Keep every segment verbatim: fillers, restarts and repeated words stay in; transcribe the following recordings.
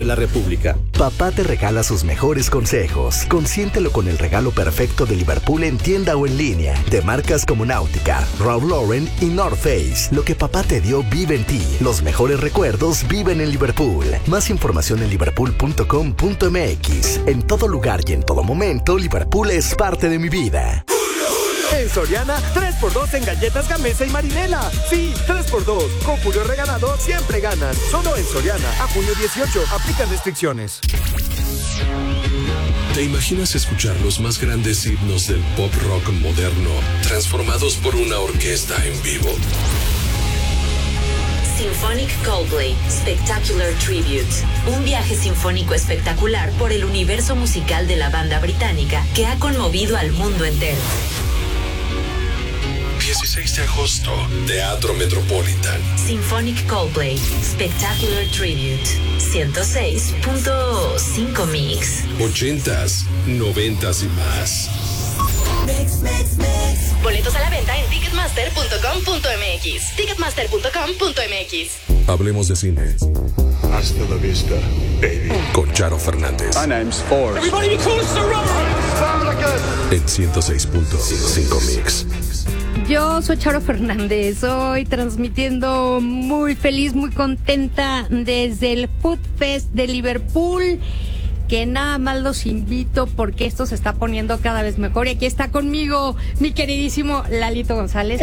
la República. Papá te regala sus mejores consejos. Consiéntelo con el regalo perfecto de Liverpool en tienda o en línea. De marcas como Náutica, Ralph Lauren y North Face. Lo que papá te dio vive en ti. Los mejores recuerdos viven en Liverpool. Más información en liverpool punto com punto m x. En todo lugar y en todo momento, Liverpool es parte de mi vida. En Soriana, tres por dos en galletas Gamesa y Marinela. Sí, tres por dos. Con Julio Regalado siempre ganan. Solo en Soriana. A junio dieciocho. Aplican restricciones. ¿Te imaginas escuchar los más grandes himnos del pop rock moderno transformados por una orquesta en vivo? Symphonic Coldplay Spectacular Tribute. Un viaje sinfónico espectacular por el universo musical de la banda británica que ha conmovido al mundo entero. dieciséis de agosto, Teatro Metropolitan. Symphonic Coldplay Spectacular Tribute. ciento seis punto cinco Mix. Ochentas, noventas y más. Mix, mix, mix. Boletos a la venta en ticketmaster punto com punto m x. ticketmaster punto com punto m x. Hablemos de cine. Hasta la vista, baby. Con Charo Fernández. My name's Forrest. Everybody be cool, it's the rubber. En ciento seis punto cinco Mix. Yo soy Charo Fernández, hoy transmitiendo muy feliz, muy contenta desde el Food Fest de Liverpool, que nada más los invito porque esto se está poniendo cada vez mejor. Y aquí está conmigo mi queridísimo Lalito González,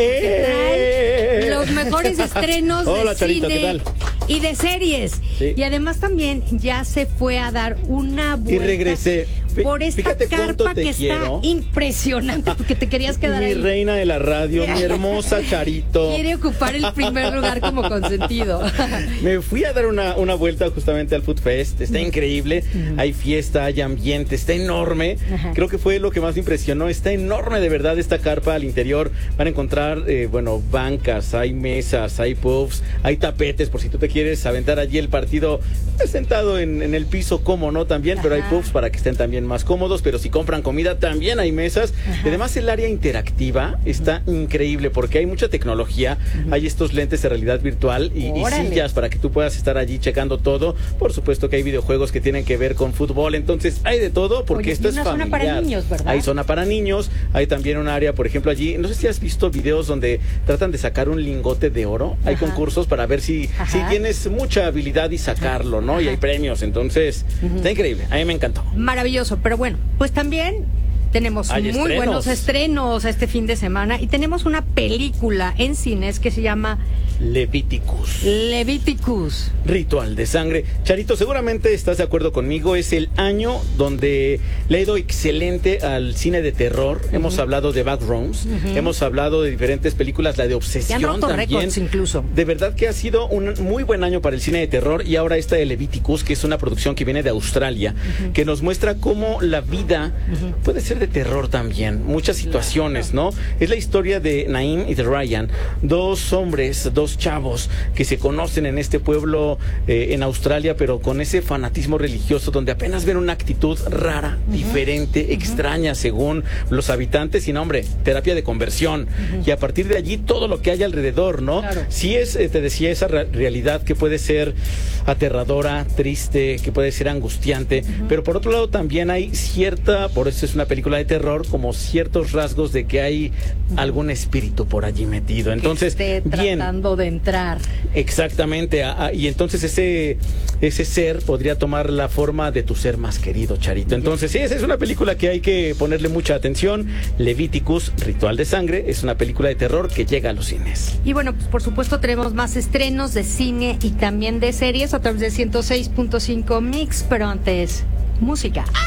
que trae los mejores estrenos Hola, de Charito, cine ¿qué tal? y de series. Sí. Y además también ya se fue a dar una vuelta. Y regresé. Por esta Fíjate carpa te que quiero. Está impresionante, porque te querías quedar mi ahí. Mi reina de la radio, mi hermosa Charito. Quiere ocupar el primer lugar como consentido. Me fui a dar una, una vuelta justamente al Food Fest. Está increíble. Uh-huh. Hay fiesta, hay ambiente, está enorme. Uh-huh. Creo que fue lo que más me impresionó. Está enorme de verdad esta carpa al interior. Van a encontrar, eh, bueno, bancas, hay mesas, hay puffs, hay tapetes por si tú te quieres aventar allí el partido sentado en, en el piso, como no también, uh-huh. Pero hay puffs para que estén también más cómodos, pero si compran comida también hay mesas. Ajá. Además el área interactiva está uh-huh. increíble porque hay mucha tecnología, uh-huh. hay estos lentes de realidad virtual y, y sillas para que tú puedas estar allí checando todo. Por supuesto que hay videojuegos que tienen que ver con fútbol, entonces hay de todo porque Oye, esto es familiar. Zona para niños, ¿verdad? Hay zona para niños, hay también un área, por ejemplo, allí, no sé si has visto videos donde tratan de sacar un lingote de oro. Ajá. Hay concursos para ver si, si tienes mucha habilidad y sacarlo, ¿no? Ajá. Y hay premios, entonces uh-huh. está increíble, a mí me encantó. Maravilloso, pero bueno, pues también tenemos Hay muy estrenos. buenos estrenos este fin de semana y tenemos una película en cines que se llama Leviticus. Leviticus. Ritual de sangre. Charito, seguramente estás de acuerdo conmigo, es el año donde le ha ido excelente al cine de terror. Uh-huh. Hemos hablado de Backrooms, uh-huh. hemos hablado de diferentes películas, la de Obsesión ya han roto también. récords incluso. De verdad que ha sido un muy buen año para el cine de terror y ahora esta de Leviticus, que es una producción que viene de Australia, uh-huh. que nos muestra cómo la vida uh-huh. puede ser de terror también, muchas situaciones, ¿no? Es la historia de Naim y de Ryan, dos hombres, dos chavos que se conocen en este pueblo eh, en Australia, pero con ese fanatismo religioso donde apenas ven una actitud rara, uh-huh. diferente, uh-huh. extraña según los habitantes y no, hombre, terapia de conversión uh-huh. y a partir de allí todo lo que hay alrededor, ¿no? Claro. Sí es, eh, te decía, esa re- realidad que puede ser aterradora, triste, que puede ser angustiante, uh-huh. pero por otro lado también hay cierta, por eso es una película de terror, como ciertos rasgos de que hay uh-huh. algún espíritu por allí metido. Entonces, que esté bien, tratando de entrar. Exactamente, a, a, y entonces ese ese ser podría tomar la forma de tu ser más querido, Charito. Entonces, sí, esa es una película que hay que ponerle mucha atención. Leviticus, Ritual de Sangre, es una película de terror que llega a los cines. Y bueno, pues por supuesto tenemos más estrenos de cine y también de series a través de ciento seis punto cinco Mix, pero antes, música.